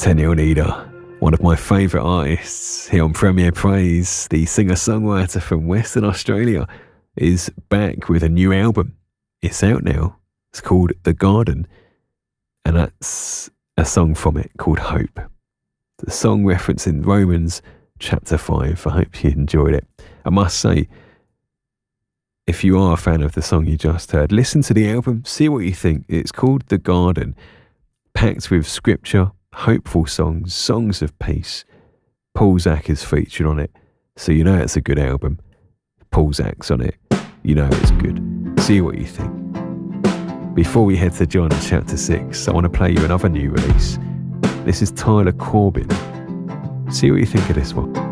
Tenny Oneida, one of my favourite artists here on Premier Praise, the singer-songwriter from Western Australia, is back with a new album. It's out now. It's called The Garden, and that's a song from it called Hope. The song referencing Romans chapter 5. I hope you enjoyed it. I must say, if you are a fan of the song you just heard, listen to the album, see what you think. It's called The Garden, packed with scripture, hopeful songs, songs of peace. Paul Zach is featured on it, so you know it's a good album. Paul Zach's on it, you know it's good. See what you think. Before we head to John chapter 6, I want to play you another new release. This is Tyler Corbin. See what you think of this one.